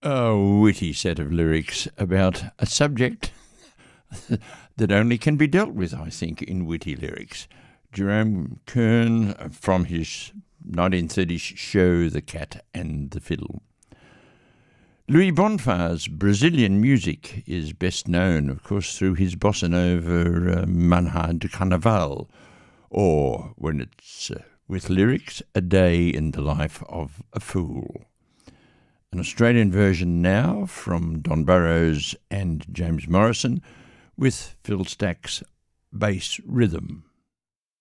A witty set of lyrics about a subject that only can be dealt with, I think, in witty lyrics. Jerome Kern from his 1930s show The Cat and the Fiddle. Louis Bonfar's Brazilian music is best known, of course, through his bossa nova Manhã de Carnaval, or, when it's with lyrics, A Day in the Life of a Fool. An Australian version now from Don Burrows and James Morrison with Phil Stack's bass rhythm.